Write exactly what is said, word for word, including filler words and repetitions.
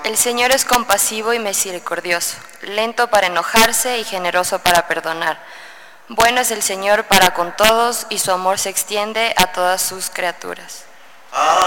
El Señor es compasivo y misericordioso, lento para enojarse y generoso para perdonar. Bueno es el Señor para con todos y su amor se extiende a todas sus criaturas.